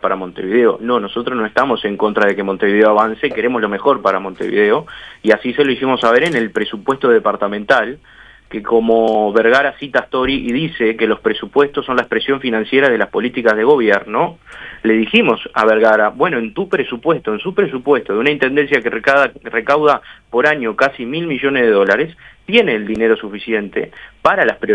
para Montevideo. No, nosotros no estamos en contra de que Montevideo avance, queremos lo mejor para Montevideo, y así se lo hicimos saber en el presupuesto departamental, que como Vergara cita a Astori y dice que los presupuestos son la expresión financiera de las políticas de gobierno, le dijimos a Vergara, bueno, en su presupuesto de una intendencia que recauda por año casi $1.000 millones, tiene el dinero suficiente para las prioridades